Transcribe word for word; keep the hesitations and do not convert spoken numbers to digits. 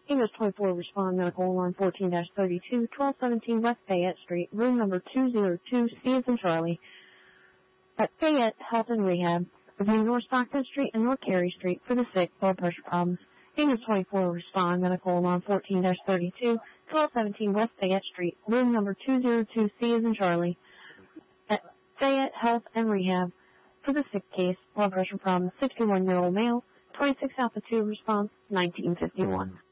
English twenty-four, respond medical alarm fourteen thirty-two, twelve seventeen West Fayette Street, room number two oh two, C as in Charlie. At Fayette Health and Rehab, review North Stockton Street and North Carey Street for the sick blood pressure problems. English twenty-four, respond medical alarm fourteen thirty-two, twelve seventeen West Fayette Street, room number two oh two, C as in Charlie. At Fayette Health and Rehab, for the sick case, blood pressure problem, sixty-one-year-old male, twenty-six Alpha two, response nineteen fifty-one.